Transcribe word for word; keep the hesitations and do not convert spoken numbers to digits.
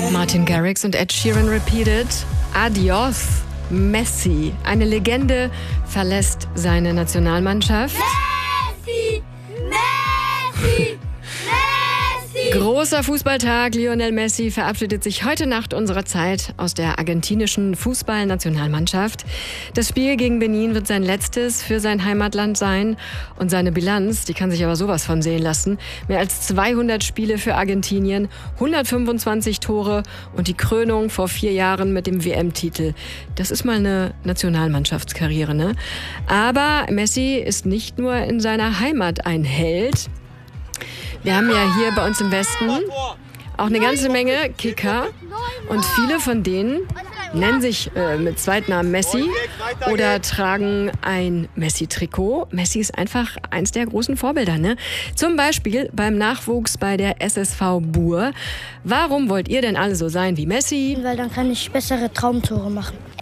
Martin Garrix und Ed Sheeran repeated Adios, Messi. Eine Legende verlässt seine Nationalmannschaft. Messi! Messi! Messi! Großer Fußballtag. Lionel Messi verabschiedet sich heute Nacht unserer Zeit aus der argentinischen Fußballnationalmannschaft. Das Spiel gegen Benin wird sein letztes für sein Heimatland sein. Und seine Bilanz, die kann sich aber sowas von sehen lassen. Mehr als zweihundert Spiele für Argentinien, hundertfünfundzwanzig Tore und die Krönung vor vier Jahren mit dem W M-Titel. Das ist mal eine Nationalmannschaftskarriere, ne? Aber Messi ist nicht nur in seiner Heimat ein Held. Wir haben ja hier bei uns im Westen auch eine ganze Menge Kicker und viele von denen nennen sich äh, mit Zweitnamen Messi oder tragen ein Messi-Trikot. Messi ist einfach eins der großen Vorbilder, ne? Zum Beispiel beim Nachwuchs bei der S S V Buhr. Warum wollt ihr denn alle so sein wie Messi? Weil dann kann ich bessere Traumtore machen.